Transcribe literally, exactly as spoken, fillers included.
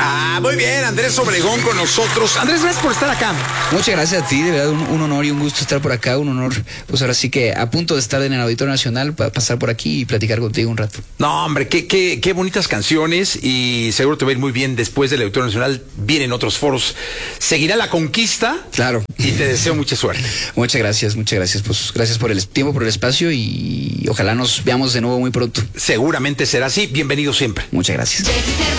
Ah, muy bien, Andrés Obregón con nosotros. Andrés, gracias por estar acá. Muchas gracias a ti, de verdad, un, un honor y un gusto estar por acá, un honor, pues ahora sí que a punto de estar en el Auditorio Nacional para pasar por aquí y platicar contigo un rato. No, hombre, qué, qué, qué bonitas canciones y seguro te va a ir muy bien después del Auditorio Nacional. Vienen otros foros. Seguirá la conquista. Claro. Y te deseo mucha suerte. Muchas gracias, muchas gracias. Pues gracias por el tiempo, por el espacio y ojalá nos veamos de nuevo muy pronto. Seguramente será así. Bienvenido siempre. Muchas gracias.